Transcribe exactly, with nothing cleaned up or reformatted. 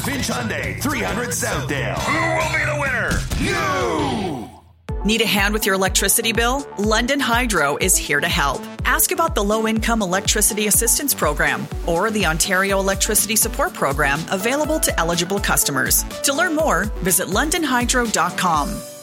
Finch Hyundai, three hundred Southdale. Who will be the winner? You! Need a hand with your electricity bill? London Hydro is here to help. Ask about the Low-Income Electricity Assistance Program or the Ontario Electricity Support Program available to eligible customers. To learn more, visit london hydro dot com.